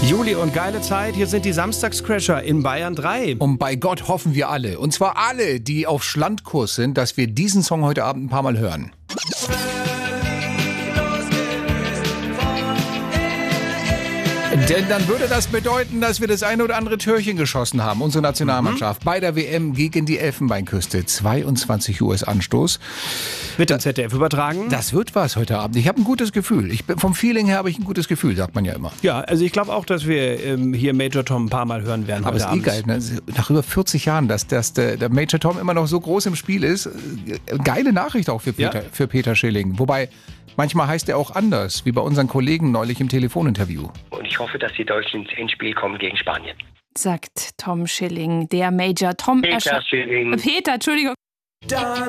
Juli und geile Zeit, hier sind die Samstagscrasher in Bayern 3. Und bei Gott hoffen wir alle, und zwar alle, die auf Schlandkurs sind, dass wir diesen Song heute Abend ein paar Mal hören. Denn dann würde das bedeuten, dass wir das eine oder andere Türchen geschossen haben, unsere Nationalmannschaft, bei der WM gegen die Elfenbeinküste. 22 Uhr ist Anstoß. Wird im ZDF übertragen? Das wird was heute Abend. Ich habe ein gutes Gefühl. Vom Feeling her habe ich ein gutes Gefühl, sagt man ja immer. Ja, also ich glaube auch, dass wir hier Major Tom ein paar Mal hören werden. Aber es ist geil, ne? Nach über 40 Jahren, dass der Major Tom immer noch so groß im Spiel ist. Geile Nachricht auch für Peter Schilling. Wobei, manchmal heißt er auch anders, wie bei unseren Kollegen neulich im Telefoninterview. Und ich hoffe, dass die Deutschen ins Endspiel kommen gegen Spanien. Sagt Tom Schilling, der Major Tom. Peter Schilling. Peter, Entschuldigung.